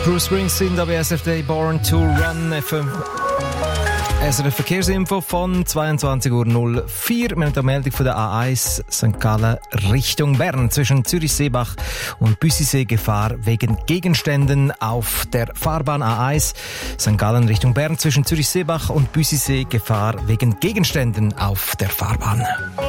Bruce Springsteen, WSFD, Born to Run. SRF Verkehrsinfo von 22.04 Uhr. Wir haben eine Meldung von der A1 St. Gallen Richtung Bern. Zwischen Zürich-Seebach und Büssisee Gefahr wegen Gegenständen auf der Fahrbahn A1 St. Gallen Richtung Bern. Zwischen Zürich-Seebach und Büssisee Gefahr wegen Gegenständen auf der Fahrbahn.